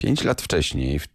5 lat wcześniej, w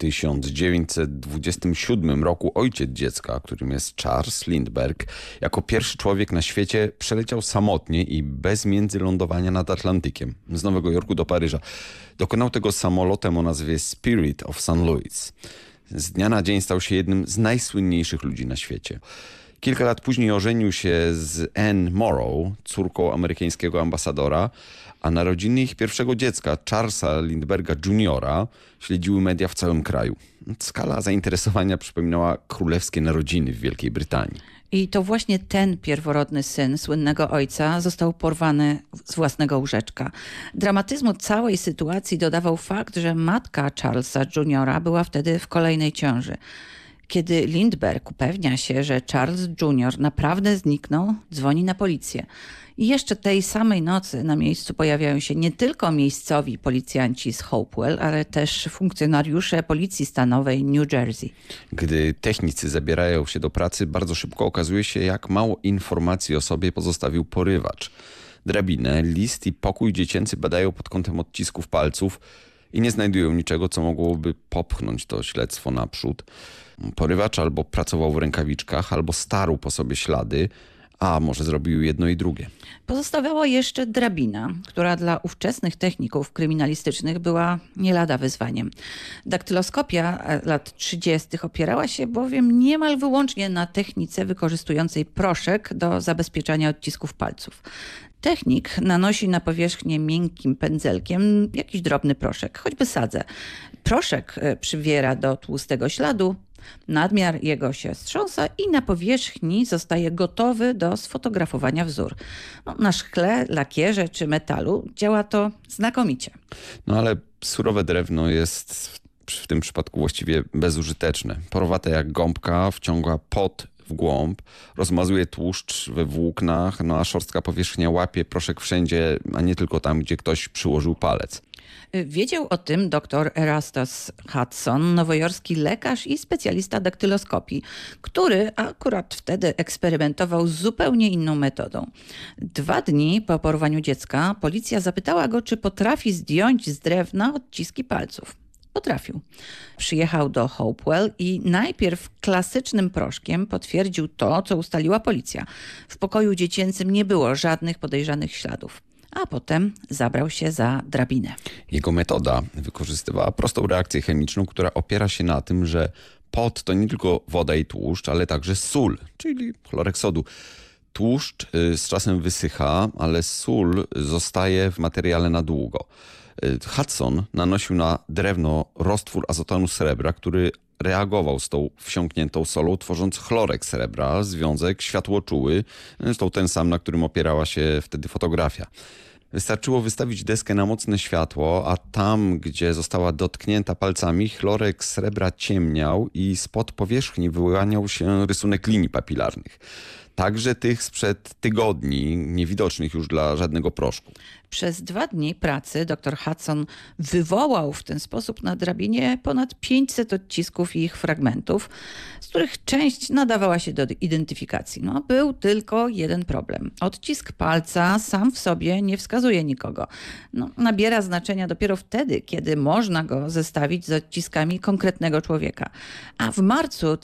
1927 roku, ojciec dziecka, którym jest Charles Lindbergh, jako pierwszy człowiek na świecie przeleciał samotnie i bez międzylądowania nad Atlantykiem, z Nowego Jorku do Paryża. Dokonał tego samolotem o nazwie Spirit of St. Louis. Z dnia na dzień stał się jednym z najsłynniejszych ludzi na świecie. Kilka lat później ożenił się z Anne Morrow, córką amerykańskiego ambasadora, a narodziny ich pierwszego dziecka, Charlesa Lindbergha Jr., śledziły media w całym kraju. Skala zainteresowania przypominała królewskie narodziny w Wielkiej Brytanii. I to właśnie ten pierworodny syn słynnego ojca został porwany z własnego łóżeczka. Dramatyzmu całej sytuacji dodawał fakt, że matka Charlesa Jr. była wtedy w kolejnej ciąży. Kiedy Lindbergh upewnia się, że Charles Jr. naprawdę zniknął, dzwoni na policję. I jeszcze tej samej nocy na miejscu pojawiają się nie tylko miejscowi policjanci z Hopewell, ale też funkcjonariusze policji stanowej New Jersey. Gdy technicy zabierają się do pracy, bardzo szybko okazuje się, jak mało informacji o sobie pozostawił porywacz. Drabinę, list i pokój dziecięcy badają pod kątem odcisków palców i nie znajdują niczego, co mogłoby popchnąć to śledztwo naprzód. Porywacz albo pracował w rękawiczkach, albo starł po sobie ślady, a może zrobił jedno i drugie. Pozostawała jeszcze drabina, która dla ówczesnych techników kryminalistycznych była nie lada wyzwaniem. Daktyloskopia lat 30. opierała się bowiem niemal wyłącznie na technice wykorzystującej proszek do zabezpieczania odcisków palców. Technik nanosi na powierzchnię miękkim pędzelkiem jakiś drobny proszek, choćby sadzę. Proszek przywiera do tłustego śladu, nadmiar jego się strząsa i na powierzchni zostaje gotowy do sfotografowania wzór. Na szkle, lakierze czy metalu działa to znakomicie. No ale surowe drewno jest w tym przypadku właściwie bezużyteczne. Porowate jak gąbka, wciąga pot w głąb, rozmazuje tłuszcz we włóknach, a szorstka powierzchnia łapie proszek wszędzie, a nie tylko tam, gdzie ktoś przyłożył palec. Wiedział o tym dr Erastus Hudson, nowojorski lekarz i specjalista daktyloskopii, który akurat wtedy eksperymentował z zupełnie inną metodą. 2 dni po porwaniu dziecka policja zapytała go, czy potrafi zdjąć z drewna odciski palców. Potrafił. Przyjechał do Hopewell i najpierw klasycznym proszkiem potwierdził to, co ustaliła policja. W pokoju dziecięcym nie było żadnych podejrzanych śladów. A potem zabrał się za drabinę. Jego metoda wykorzystywała prostą reakcję chemiczną, która opiera się na tym, że pot to nie tylko woda i tłuszcz, ale także sól, czyli chlorek sodu. Tłuszcz z czasem wysycha, ale sól zostaje w materiale na długo. Hudson nanosił na drewno roztwór azotanu srebra, który reagował z tą wsiąkniętą solą, tworząc chlorek srebra, związek światłoczuły, zresztą ten sam, na którym opierała się wtedy fotografia. Wystarczyło wystawić deskę na mocne światło, a tam, gdzie została dotknięta palcami, chlorek srebra ciemniał i spod powierzchni wyłaniał się rysunek linii papilarnych. Także tych sprzed tygodni, niewidocznych już dla żadnego proszku. Przez 2 dni pracy dr Hudson wywołał w ten sposób na drabinie ponad 500 odcisków i ich fragmentów, z których część nadawała się do identyfikacji. Był tylko jeden problem. Odcisk palca sam w sobie nie wskazuje nikogo. Nabiera znaczenia dopiero wtedy, kiedy można go zestawić z odciskami konkretnego człowieka. A w marcu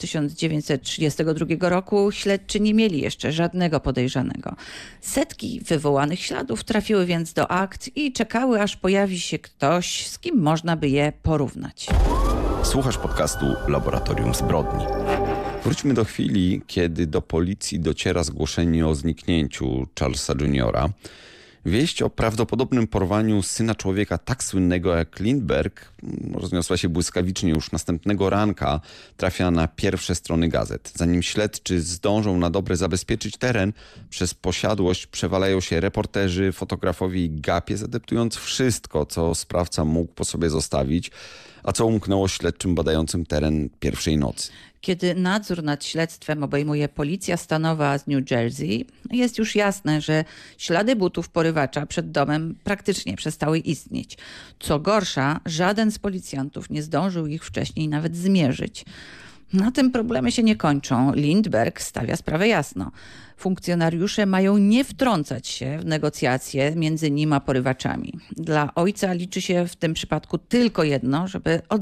1932 roku śledczy nie mieli jeszcze żadnego podejrzanego. Setki wywołanych śladów trafiły więc do akt i czekały, aż pojawi się ktoś, z kim można by je porównać. Słuchasz podcastu Laboratorium Zbrodni. Wróćmy do chwili, kiedy do policji dociera zgłoszenie o zniknięciu Charlesa Jr. Wieść o prawdopodobnym porwaniu syna człowieka tak słynnego jak Lindbergh rozniosła się błyskawicznie. Już następnego ranka trafia na pierwsze strony gazet. Zanim śledczy zdążą na dobre zabezpieczyć teren, przez posiadłość przewalają się reporterzy, fotografowie i gapie, zadeptując wszystko, co sprawca mógł po sobie zostawić, a co umknęło śledczym badającym teren pierwszej nocy. Kiedy nadzór nad śledztwem obejmuje policja stanowa z New Jersey, jest już jasne, że ślady butów porywacza przed domem praktycznie przestały istnieć. Co gorsza, żaden z policjantów nie zdążył ich wcześniej nawet zmierzyć. Na tym problemy się nie kończą. Lindbergh stawia sprawę jasno. Funkcjonariusze mają nie wtrącać się w negocjacje między nim a porywaczami. Dla ojca liczy się w tym przypadku tylko jedno, żeby